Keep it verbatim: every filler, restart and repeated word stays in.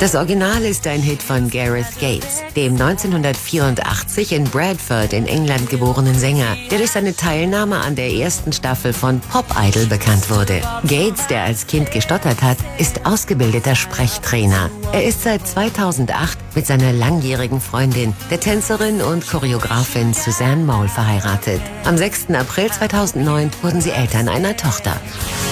Das Original ist ein Hit von Gareth Gates, dem neunzehnhundertvierundachtzig in Bradford in England geborenen Sänger, der durch seine Teilnahme an der ersten Staffel von Pop Idol bekannt wurde. Gates, der als Kind gestottert hat, ist ausgebildeter Sprechtrainer. Er ist seit zweitausendacht mit seiner langjährigen Freundin, der Tänzerin und Choreografin Suzanne Mole, verheiratet. Am sechsten April zweitausendneun wurden sie Eltern einer Tochter.